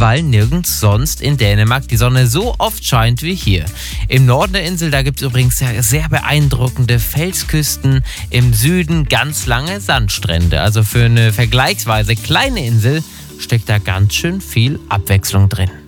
weil nirgends sonst in Dänemark die Sonne so oft scheint wie hier. Im Norden der Insel, da gibt es übrigens sehr beeindruckende Felsküsten, im Süden ganz lange Sandstrände. Also für eine vergleichsweise kleine Insel steckt da ganz schön viel Abwechslung drin.